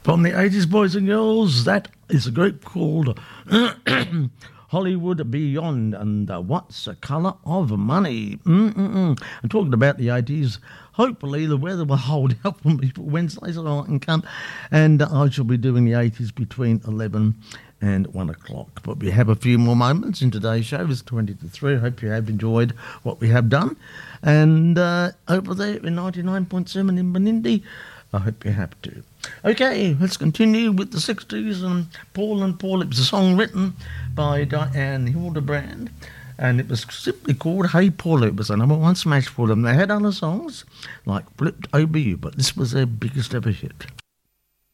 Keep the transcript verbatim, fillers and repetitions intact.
From the eighties, boys and girls, that is a group called Hollywood Beyond and uh, What's the Colour of Money? Mm-mm-mm. I'm talking about the eighties. Hopefully the weather will hold out for me for Wednesday so I can come. And uh, I shall be doing the eighties between eleven and one o'clock. But we have a few more moments in today's show. It's twenty to three. I hope you have enjoyed what we have done. And uh, over there in ninety-nine point seven in Benindi, I hope you have too. Okay, let's continue with the sixties and Paul and Paul. It was a song written by Diane Hildebrand, and it was simply called Hey Paul. It was a number one smash for them. They had other songs like Flipped Over You, but this was their biggest ever hit.